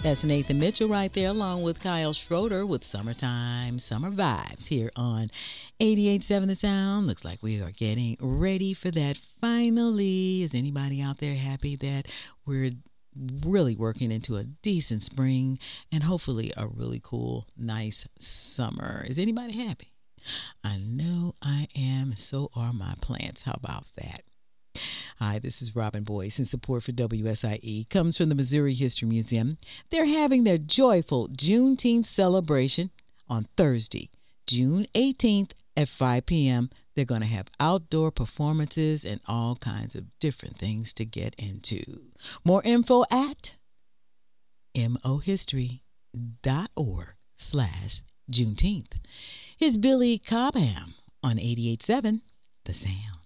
That's Nathan Mitchell right there, along with Kyle Schroeder with Summertime, Summer Vibes here on 88.7 The Sound. Looks like we are getting ready for that finally. Is anybody out there happy that we're really working into a decent spring and hopefully a really cool, nice summer? Is anybody happy? I know I am, and so are my plants. How about that? Hi, this is Robin Boyce, and support for WSIE comes from the Missouri History Museum. They're having their joyful Juneteenth celebration on Thursday, June 18th at 5 p.m. They're going to have outdoor performances and all kinds of different things to get into. More info at mohistory.org/Juneteenth. Here's Billy Cobham on 88.7 The Sound.